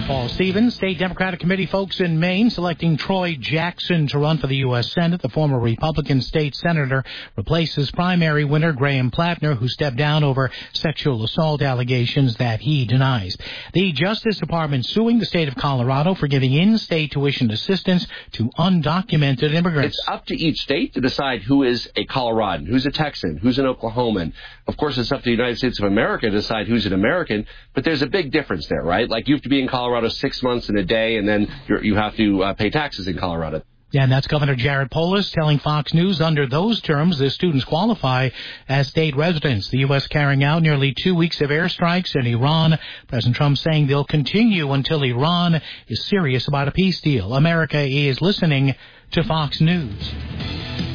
I'm Paul Stevens. State Democratic Committee folks in Maine selecting Troy Jackson to run for the U.S. Senate. The former Republican state senator replaces primary winner Graham Plattner, who stepped down over sexual assault allegations that he denies. The Justice Department suing the state of Colorado for giving in-state tuition assistance to undocumented immigrants. It's up to each state to decide who is a Coloradan, who's a Texan, who's an Oklahoman. Of course, it's up to the United States of America to decide who's an American, but there's a big difference there, right? Like, you have to be in Colorado 6 months and a day, and then you have to pay taxes in Colorado. Yeah, and that's Governor Jared Polis telling Fox News under those terms the students qualify as state residents. The U.S. carrying out nearly 2 weeks of airstrikes in Iran. President Trump saying they'll continue until Iran is serious about a peace deal. America is listening to Fox News.